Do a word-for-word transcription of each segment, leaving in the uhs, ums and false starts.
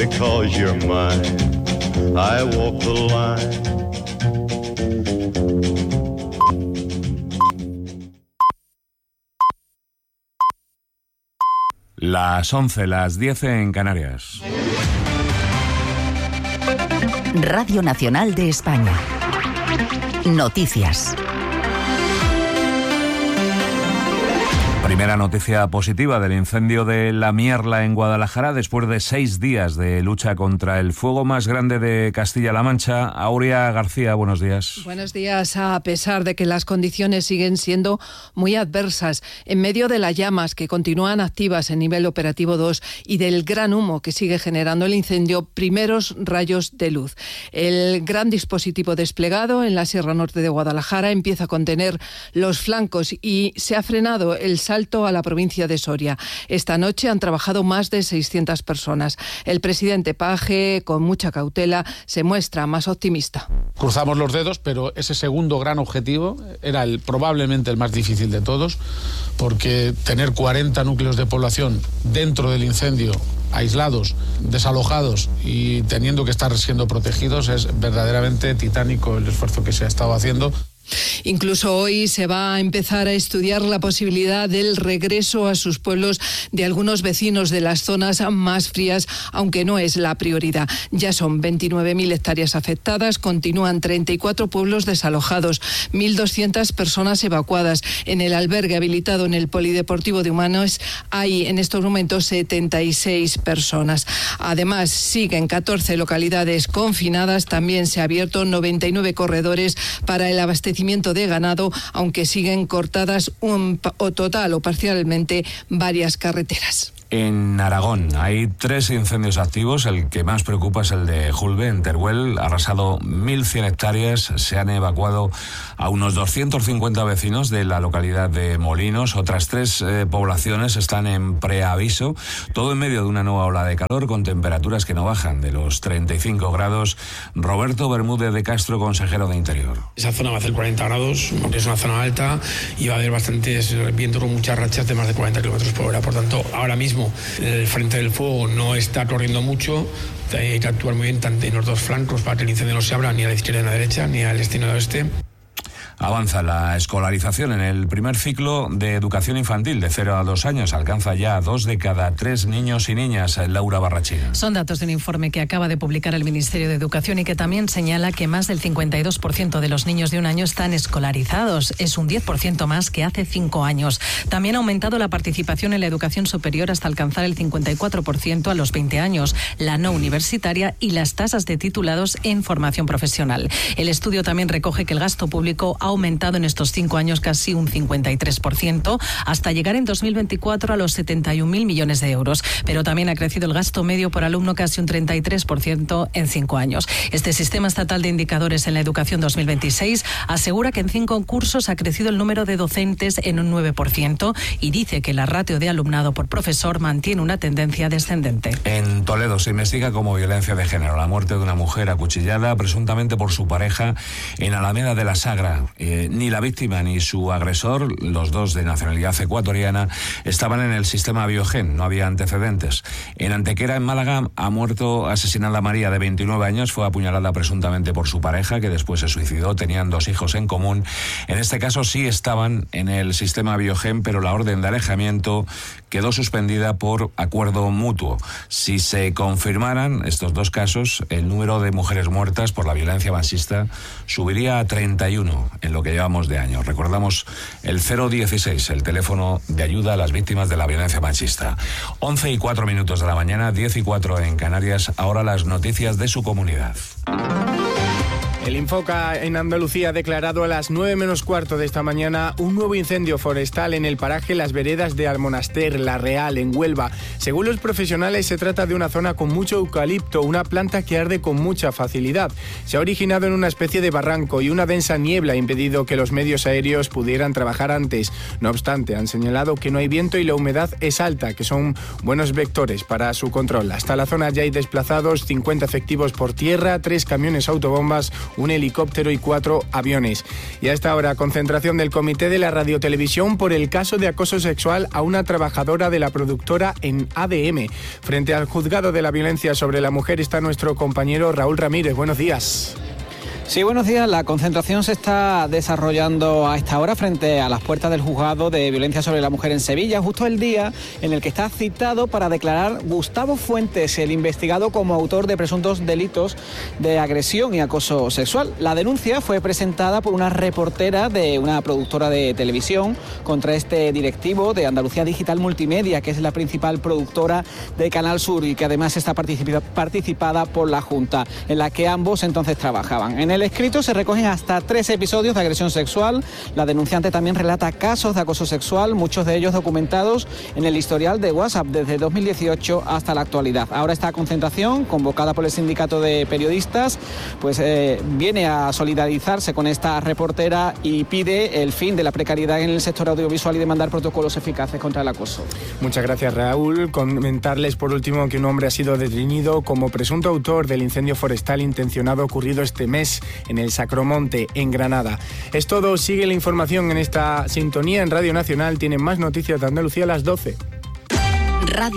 because you're mine. I walk the line. Las once, las diez en Canarias. Radio Nacional de España. Noticias. Primera noticia positiva del incendio de La Mierla en Guadalajara después de seis días de lucha contra el fuego más grande de Castilla-La Mancha. Aurea García, buenos días. Buenos días. A pesar de que las condiciones siguen siendo muy adversas, en medio de las llamas que continúan activas en nivel operativo dos y del gran humo que sigue generando el incendio, primeros rayos de luz. El gran dispositivo desplegado en la Sierra Norte de Guadalajara empieza a contener los flancos y se ha frenado el salto a la provincia de Soria. Esta noche han trabajado más de seiscientas personas. El presidente Page, con mucha cautela, se muestra más optimista. Cruzamos los dedos, pero ese segundo gran objetivo era el, probablemente el más difícil de todos, porque tener cuarenta núcleos de población dentro del incendio, aislados, desalojados y teniendo que estar siendo protegidos, es verdaderamente titánico el esfuerzo que se ha estado haciendo. Incluso hoy se va a empezar a estudiar la posibilidad del regreso a sus pueblos de algunos vecinos de las zonas más frías, aunque no es la prioridad. Ya son veintinueve mil hectáreas afectadas, continúan treinta y cuatro pueblos desalojados, mil doscientas personas evacuadas. En el albergue habilitado en el Polideportivo de Humanes hay en estos momentos setenta y seis personas. Además, siguen catorce localidades confinadas. También se han abierto noventa y nueve corredores para el abastecimiento de ganado, aunque siguen cortadas un, o total o parcialmente varias carreteras. En Aragón hay tres incendios activos. El que más preocupa es el de Julbe, en Teruel. Ha arrasado mil cien hectáreas. Se han evacuado a unos doscientos cincuenta vecinos de la localidad de Molinos. Otras tres eh, poblaciones están en preaviso. Todo en medio de una nueva ola de calor con temperaturas que no bajan de los treinta y cinco grados. Roberto Bermúdez de Castro, consejero de Interior. Esa zona va a hacer cuarenta grados, es una zona alta y va a haber bastantes vientos con muchas rachas de más de cuarenta kilómetros por hora. Por tanto, ahora mismo el frente del fuego no está corriendo mucho. Hay que actuar muy bien tanto en los dos flancos para que el incendio no se abra ni a la izquierda ni a la derecha, ni al este ni al oeste. Avanza la escolarización en el primer ciclo de educación infantil de cero a dos años. Alcanza ya a dos de cada tres niños y niñas. Laura Barrachina. Son datos de un informe que acaba de publicar el Ministerio de Educación y que también señala que más del cincuenta y dos por ciento de los niños de un año están escolarizados. Es un diez por ciento más que hace cinco años. También ha aumentado la participación en la educación superior hasta alcanzar el cincuenta y cuatro por ciento a los veinte años, la no universitaria y las tasas de titulados en formación profesional. El estudio también recoge que el gasto público ha aumentado en estos cinco años casi un cincuenta y tres por ciento, hasta llegar en dos mil veinticuatro a los setenta y un mil millones de euros. Pero también ha crecido el gasto medio por alumno casi un treinta y tres por ciento en cinco años. Este Sistema Estatal de Indicadores en la Educación dos mil veintiséis asegura que en cinco cursos ha crecido el número de docentes en un nueve por ciento y dice que la ratio de alumnado por profesor mantiene una tendencia descendente. En Toledo se investiga como violencia de género la muerte de una mujer acuchillada presuntamente por su pareja en Alameda de la Sagra. Eh, ni la víctima ni su agresor, los dos de nacionalidad ecuatoriana, estaban en el sistema Biogen, no había antecedentes. En Antequera, en Málaga, ha muerto asesinada María, de veintinueve años, fue apuñalada presuntamente por su pareja, que después se suicidó, tenían dos hijos en común. En este caso sí estaban en el sistema Biogen, pero la orden de alejamiento quedó suspendida por acuerdo mutuo. Si se confirmaran estos dos casos, el número de mujeres muertas por la violencia machista subiría a treinta y uno en lo que llevamos de año. Recordamos el cero dieciséis, el teléfono de ayuda a las víctimas de la violencia machista. once y cuatro minutos de la mañana, diez y cuatro en Canarias. Ahora las noticias de su comunidad. El Infoca en Andalucía ha declarado a las nueve menos cuarto de esta mañana un nuevo incendio forestal en el paraje Las Veredas de Almonaster, La Real, en Huelva. Según los profesionales, se trata de una zona con mucho eucalipto, una planta que arde con mucha facilidad. Se ha originado en una especie de barranco y una densa niebla ha impedido que los medios aéreos pudieran trabajar antes. No obstante, han señalado que no hay viento y la humedad es alta, que son buenos vectores para su control. Hasta la zona ya hay desplazados cincuenta efectivos por tierra, tres camiones autobombas, un helicóptero y cuatro aviones. Y a esta hora, concentración del Comité de la Radiotelevisión por el caso de acoso sexual a una trabajadora de la productora en A D M. Frente al juzgado de la violencia sobre la mujer está nuestro compañero Raúl Ramírez. Buenos días. Sí, buenos días. La concentración se está desarrollando a esta hora frente a las puertas del juzgado de violencia sobre la mujer en Sevilla, justo el día en el que está citado para declarar Gustavo Fuentes, el investigado como autor de presuntos delitos de agresión y acoso sexual. La denuncia fue presentada por una reportera de una productora de televisión contra este directivo de Andalucía Digital Multimedia, que es la principal productora de Canal Sur y que además está participada por la Junta, en la que ambos entonces trabajaban. En el escrito se recogen hasta tres episodios de agresión sexual. La denunciante también relata casos de acoso sexual, muchos de ellos documentados en el historial de WhatsApp desde dos mil dieciocho hasta la actualidad. Ahora esta concentración, convocada por el Sindicato de Periodistas, pues eh, viene a solidarizarse con esta reportera y pide el fin de la precariedad en el sector audiovisual y demandar protocolos eficaces contra el acoso. Muchas gracias, Raúl. Comentarles por último que un hombre ha sido detenido como presunto autor del incendio forestal intencionado ocurrido este mes en el Sacromonte, en Granada. Es todo, sigue la información en esta sintonía en Radio Nacional. Tienen más noticias de Andalucía a las doce. Radio.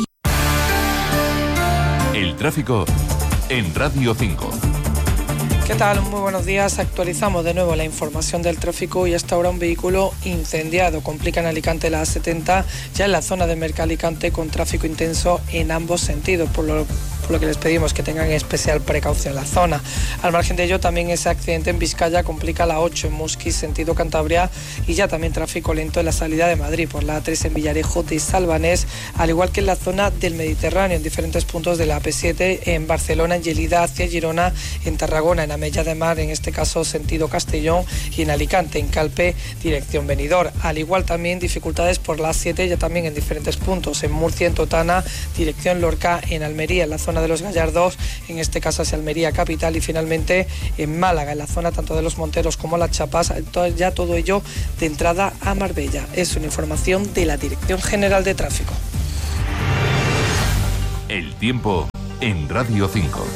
El tráfico en Radio cinco. ¿Qué tal? Muy buenos días. Actualizamos de nuevo la información del tráfico y hasta ahora un vehículo incendiado. Complica en Alicante la A setenta, ya en la zona de Mercalicante, con tráfico intenso en ambos sentidos, por lo, por lo que les pedimos que tengan especial precaución en la zona. Al margen de ello, también ese accidente en Vizcaya complica la ocho en Musquis, sentido Cantabria, y ya también tráfico lento en la salida de Madrid por la A tres en Villarejo de Salvanés, al igual que en la zona del Mediterráneo, en diferentes puntos de la A P siete, en Barcelona, en Lleida, hacia Girona, en Tarragona, en Mella de Mar, en este caso sentido Castellón, y en Alicante, en Calpe, dirección Benidorm. Al igual también dificultades por la A siete, ya también en diferentes puntos, en Murcia, en Totana, dirección Lorca, en Almería, en la zona de los Gallardos, en este caso hacia Almería capital, y finalmente en Málaga, en la zona tanto de los Monteros como las Chapas, ya todo ello de entrada a Marbella. Es una información de la Dirección General de Tráfico. El tiempo en Radio cinco.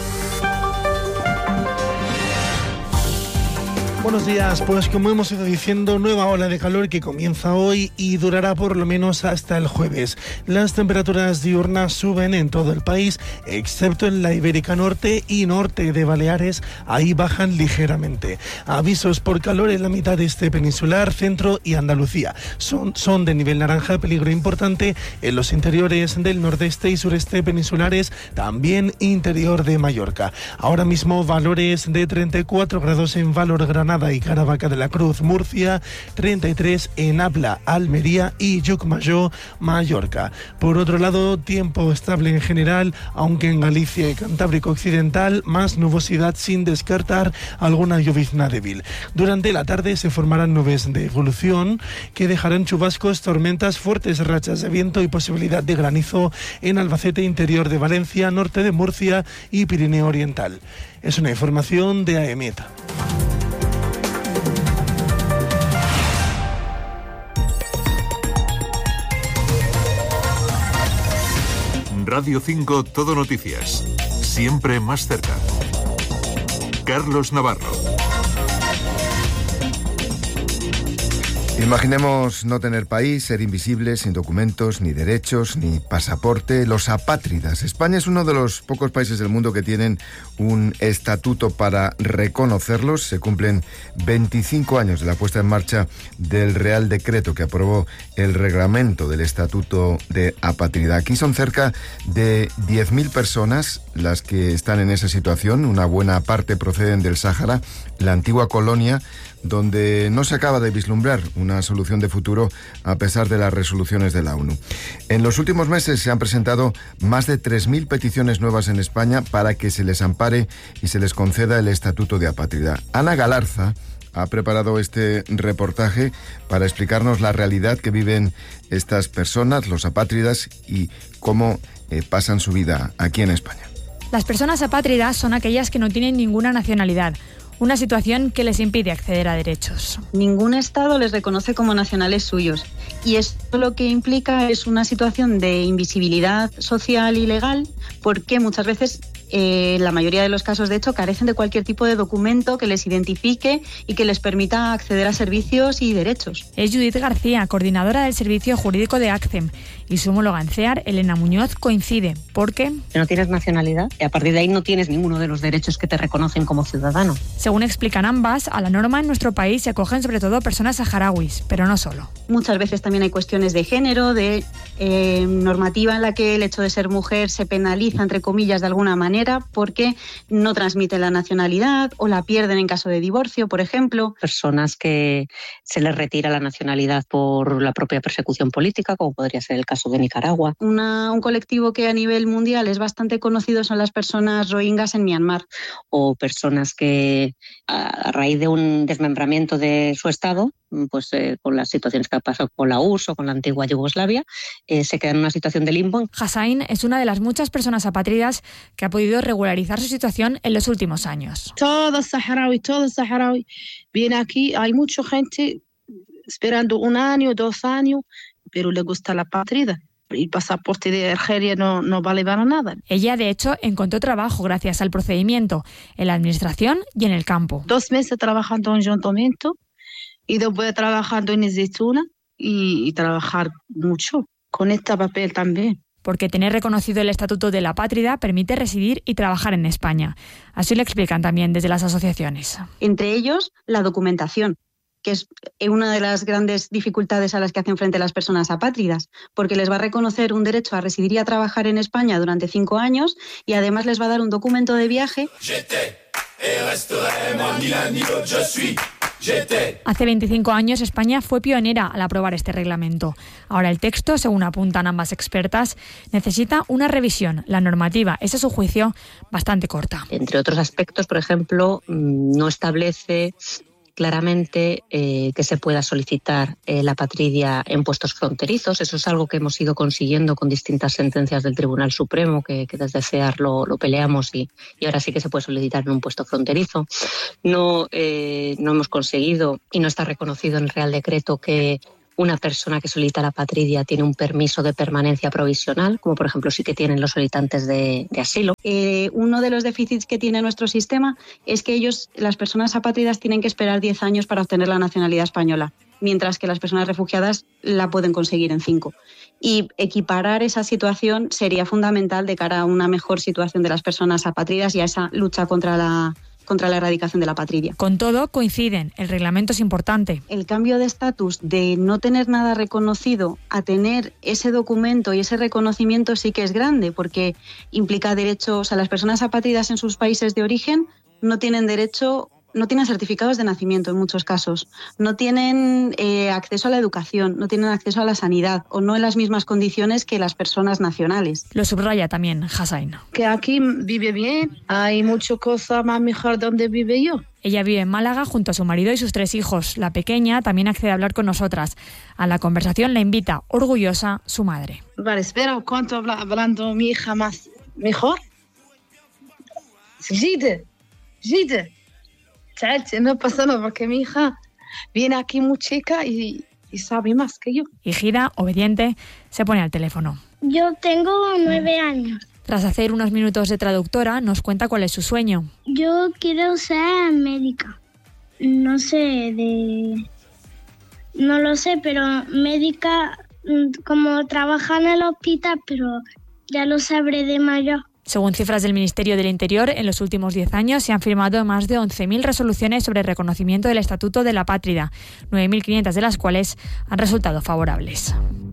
Buenos días, pues como hemos ido diciendo, nueva ola de calor que comienza hoy y durará por lo menos hasta el jueves. Las temperaturas diurnas suben en todo el país, excepto en la Ibérica Norte y norte de Baleares, ahí bajan ligeramente. Avisos por calor en la mitad este peninsular, centro y Andalucía. Son, son de nivel naranja, peligro importante en los interiores del nordeste y sureste peninsulares, también interior de Mallorca. Ahora mismo valores de treinta y cuatro grados en Valor, Granada y Caravaca de la Cruz, Murcia, treinta y tres en Abla, Almería y Llucmajor, Mallorca. Por otro lado, tiempo estable en general, aunque en Galicia y Cantábrico Occidental, más nubosidad sin descartar alguna llovizna débil. Durante la tarde se formarán nubes de evolución que dejarán chubascos, tormentas, fuertes rachas de viento y posibilidad de granizo en Albacete, interior de Valencia, norte de Murcia y Pirineo Oriental. Es una información de A E M E T. Radio cinco Todo Noticias. Siempre más cerca. Carlos Navarro. Imaginemos no tener país, ser invisibles, sin documentos, ni derechos, ni pasaporte. Los apátridas. España es uno de los pocos países del mundo que tienen un estatuto para reconocerlos. Se cumplen veinticinco años de la puesta en marcha del Real Decreto que aprobó el reglamento del Estatuto de Apátrida. Aquí son cerca de diez mil personas las que están en esa situación. Una buena parte proceden del Sáhara, la antigua colonia, donde no se acaba de vislumbrar una solución de futuro a pesar de las resoluciones de la ONU. En los últimos meses se han presentado más de tres mil peticiones nuevas en España para que se les ampare y se les conceda el estatuto de apátrida. Ana Galarza ha preparado este reportaje para explicarnos la realidad que viven estas personas, los apátridas, y cómo eh, pasan su vida aquí en España. Las personas apátridas son aquellas que no tienen ninguna nacionalidad, una situación que les impide acceder a derechos. Ningún Estado les reconoce como nacionales suyos y esto lo que implica es una situación de invisibilidad social y legal porque muchas veces Eh, la mayoría de los casos, de hecho, carecen de cualquier tipo de documento que les identifique y que les permita acceder a servicios y derechos. Es Judith García, coordinadora del Servicio Jurídico de ACCEM, y su homóloga en CEAR, Elena Muñoz, coincide, porque no tienes nacionalidad y a partir de ahí no tienes ninguno de los derechos que te reconocen como ciudadano. Según explican ambas, a la norma en nuestro país se acogen sobre todo personas saharauis, pero no solo. Muchas veces también hay cuestiones de género, de eh, normativa en la que el hecho de ser mujer se penaliza, entre comillas, de alguna manera, porque no transmiten la nacionalidad o la pierden en caso de divorcio, por ejemplo. Personas que se les retira la nacionalidad por la propia persecución política, como podría ser el caso de Nicaragua. Una, un colectivo que a nivel mundial es bastante conocido son las personas rohingyas en Myanmar. O personas que a raíz de un desmembramiento de su estado, pues eh, con las situaciones que ha pasado con la U R S S o con la antigua Yugoslavia, eh, se quedan en una situación de limbo. Hussain es una de las muchas personas apátridas que ha podido regularizar su situación en los últimos años. Todo saharaui, todo saharaui viene aquí, hay mucha gente esperando un año, dos años, pero le gusta la patria. El pasaporte de Argelia no, no vale para nada. Ella, de hecho, encontró trabajo gracias al procedimiento, en la administración y en el campo. Dos meses trabajando en ayuntamiento y después trabajando en Zeytuna y, y trabajar mucho con este papel también. Porque tener reconocido el Estatuto de la Apátrida permite residir y trabajar en España. Así lo explican también desde las asociaciones. Entre ellos, la documentación, que es una de las grandes dificultades a las que hacen frente las personas apátridas, porque les va a reconocer un derecho a residir y a trabajar en España durante cinco años y además les va a dar un documento de viaje. Hace veinticinco años España fue pionera al aprobar este reglamento. Ahora el texto, según apuntan ambas expertas, necesita una revisión. La normativa es, a su juicio, bastante corta. Entre otros aspectos, por ejemplo, no establece claramente eh, que se pueda solicitar eh, la apatridia en puestos fronterizos. Eso es algo que hemos ido consiguiendo con distintas sentencias del Tribunal Supremo, que, que desde CEAR lo, lo peleamos y, y ahora sí que se puede solicitar en un puesto fronterizo. No, eh, no hemos conseguido y no está reconocido en el Real Decreto que una persona que solicita la apatridia tiene un permiso de permanencia provisional, como por ejemplo sí que tienen los solicitantes de, de asilo. Eh, uno de los déficits que tiene nuestro sistema es que ellos, las personas apátridas, tienen que esperar diez años para obtener la nacionalidad española, mientras que las personas refugiadas la pueden conseguir en cinco. Y equiparar esa situación sería fundamental de cara a una mejor situación de las personas apátridas y a esa lucha contra la contra la erradicación de la apatridia. Con todo, coinciden, el reglamento es importante. El cambio de estatus de no tener nada reconocido a tener ese documento y ese reconocimiento sí que es grande, porque implica derechos a las personas apátridas en sus países de origen, no tienen derecho, no tienen certificados de nacimiento en muchos casos, no tienen eh, acceso a la educación, no tienen acceso a la sanidad o no en las mismas condiciones que las personas nacionales. Lo subraya también Hussain. Que aquí vive bien, hay muchas cosas más mejor donde vive yo. Ella vive en Málaga junto a su marido y sus tres hijos. La pequeña también accede a hablar con nosotras. A la conversación la invita, orgullosa, su madre. Vale, espera, ¿cuánto habla hablando mi hija más mejor? Gide, Gide. No pasa nada porque mi hija viene aquí muy chica y, y sabe más que yo. Y Gida, obediente, se pone al teléfono. Yo tengo nueve años. Tras hacer unos minutos de traductora, nos cuenta cuál es su sueño. Yo quiero ser médica. No sé de... No lo sé, pero médica como trabajar en el hospital, pero ya lo sabré de mayor. Según cifras del Ministerio del Interior, en los últimos diez años se han firmado más de once mil resoluciones sobre reconocimiento del Estatuto de la Apátrida, nueve mil quinientas de las cuales han resultado favorables.